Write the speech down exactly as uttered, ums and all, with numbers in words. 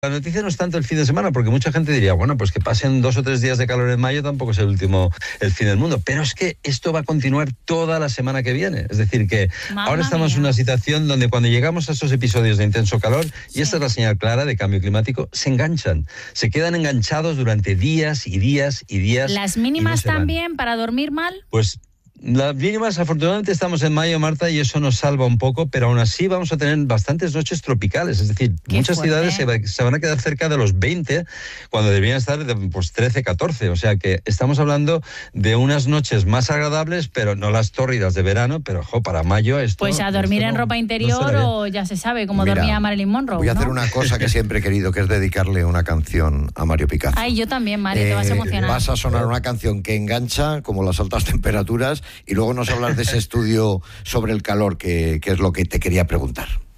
La noticia no es tanto el fin de semana, porque mucha gente diría, bueno, pues que pasen dos o tres días de calor en mayo tampoco es el último, el fin del mundo. Pero es que esto va a continuar toda la semana que viene. Es decir, que Mamma ahora estamos mía. en una situación donde cuando llegamos a esos episodios de intenso calor, Sí. y esta es la señal clara de cambio climático, se enganchan. Se quedan enganchados durante días y días y días. ¿Las y no mínimas se van. también para dormir mal? Pues las mínimas, afortunadamente estamos en mayo, Marta, y eso nos salva un poco, pero aún así vamos a tener bastantes noches tropicales. Es decir, Qué muchas fuerte. ciudades se, va- se van a quedar cerca de los veinte, cuando deberían estar de, pues trece, catorce. O sea que estamos hablando de unas noches más agradables, pero no las tórridas de verano. Pero, jo, para mayo esto... Pues a dormir esto en no- ropa no interior suena bien. o ya se sabe, como Mira, dormía Marilyn Monroe, Voy a hacer ¿no? una cosa que siempre he querido, que es dedicarle una canción a Mario Picazo. Ay, yo también, Mari, te vas a Eh, emocionar. Vas a sonar una canción que engancha, como las altas temperaturas, y luego nos hablas de ese estudio sobre el calor, que, que es lo que te quería preguntar.